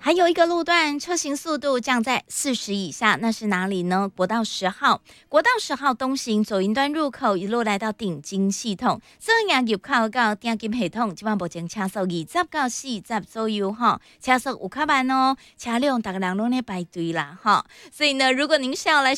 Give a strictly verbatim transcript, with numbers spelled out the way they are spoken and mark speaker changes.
Speaker 1: 还有一个路段车行速度降在四十以下，那是哪里呢？国道十号，国道十号东行左营端入口一路来到顶金系统，所以入口到顶金系统，基本目前车速二十到四十左右哈，车速有较慢哦，车辆大家人拢在排队啦哈，所以呢，如果您是要来